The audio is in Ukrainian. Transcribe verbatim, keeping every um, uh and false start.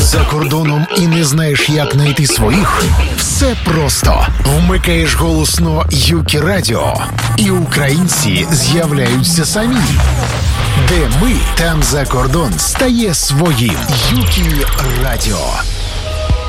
За кордоном і не знаєш, як знайти своїх? Все просто. Вмикаєш голосно Юкі Радіо, і українці з'являються самі. Де ми, там за кордон стає своїм. Юкі Радіо.